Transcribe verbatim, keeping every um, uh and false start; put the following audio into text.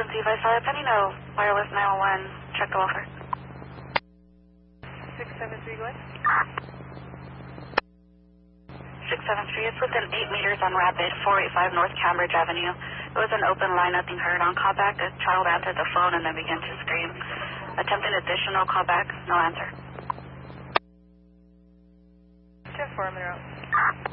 emergency. Vice Fire Penny, no. Wireless nine one one. Check the welfare. six seven three, go ahead. six seven three, it's within eight meters on Rapid, four eight five North Cambridge Avenue. It was an open line, nothing heard. On callback, a child answered the phone and then began to scream. Attempting additional callback, no answer. ten four, I'm out.